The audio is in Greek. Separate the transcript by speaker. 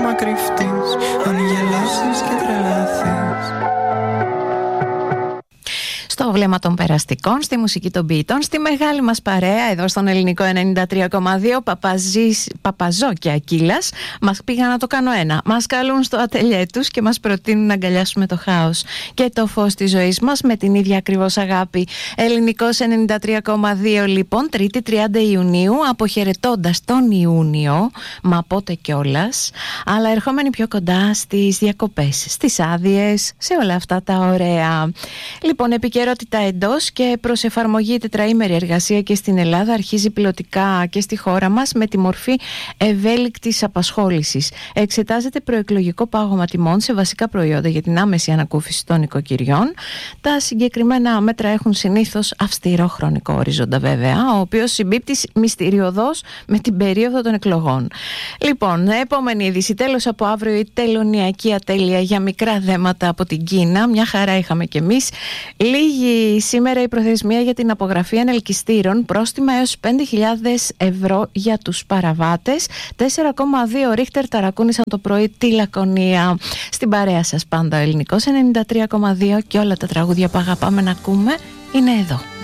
Speaker 1: άμα κρυφτείς, αν γελάσεις και τρελαθείς.
Speaker 2: Στο βλέμμα των περαστικών, στη μουσική των ποιητών, στη μεγάλη μας παρέα εδώ στον Ελληνικό 93,2, Παπαζό και Ακύλας μας πήγαν να το κάνω ένα. Μας καλούν στο ατελιέ τους και μας προτείνουν να αγκαλιάσουμε το χάος και το φως της ζωής μας με την ίδια ακριβώς αγάπη. Ελληνικός 93,2 λοιπόν, 3η 30 Ιουνίου, αποχαιρετώντας τον Ιούνιο, μα πότε κιόλας, αλλά ερχόμενοι πιο κοντά στις διακοπές, στις άδειες, σε όλα αυτά τα ωραία. Λοιπόν, επικαιρότητα εντός και προς εφαρμογή τετραήμερη εργασία και στην Ελλάδα αρχίζει πιλωτικά και στη χώρα μας με τη μορφή ευέλικτης απασχόλησης. Εξετάζεται προεκλογικό πάγωμα τιμών σε βασικά προϊόντα για την άμεση ανακούφιση των οικοκυριών. Τα συγκεκριμένα μέτρα έχουν συνήθως αυστηρό χρονικό ορίζοντα βέβαια, ο οποίος συμπίπτει μυστηριωδώς με την περίοδο των εκλογών. Λοιπόν, επόμενη είδηση, τέλος από αύριο η τελωνειακή ατέλεια για μικρά δέματα από την Κίνα. Μια χαρά είχαμε κι εμείς. Λίγη σήμερα η προθεσμία για την απογραφή ανελκυστήρων, πρόστιμα έως 5.000 ευρώ για τους παραβάτες. 4,2 ρίχτερ ταρακούνησαν το πρωί τη Λακωνία. Στην παρέα σας πάντα ο Ελληνικός 93,2 και όλα τα τραγούδια που αγαπάμε να ακούμε είναι εδώ.